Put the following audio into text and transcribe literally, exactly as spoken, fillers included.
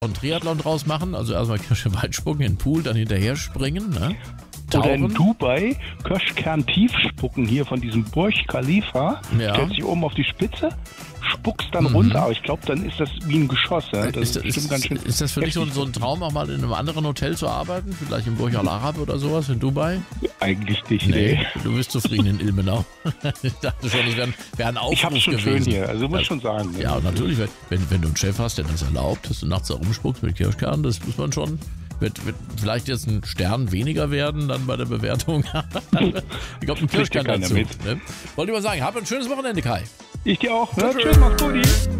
einen Triathlon draus machen, also erstmal Kirsche Weitspucken in den Pool, dann hinterher springen, ne? Oder in Dubai Kirschkern tief spucken hier von diesem Burj Khalifa. Ja. Stellst dich oben auf die Spitze, spuckst dann Mhm. runter, aber ich glaube, dann ist das wie ein Geschoss. Ja? Das ist, ist, bestimmt ist, ganz schön ist das für dich so, ein- so ein Traum, auch mal in einem anderen Hotel zu arbeiten? Vielleicht im Burj Al Arab oder sowas in Dubai? eigentlich nicht. Nee, Nee. du bist zufrieden in Ilmenau. Ich dachte schon, das wäre wär ein Aufruf Ich hab's schon gewesen. schön hier, also muss Ja. schon sagen. Ne? Ja, natürlich, wenn, wenn, wenn du einen Chef hast, der das erlaubt, dass du nachts da rumspuckst mit Kirschkernen, das muss man schon. Wird, wird vielleicht jetzt ein Stern weniger werden dann bei der Bewertung. Ich glaube, ein Kriegt ja Kirschkern keiner dazu. mit. Ne? Wollte ich mal sagen, hab ein schönes Wochenende, Kai. Ich dir auch. Ne? Tschüss. Tschüss, mach's gut.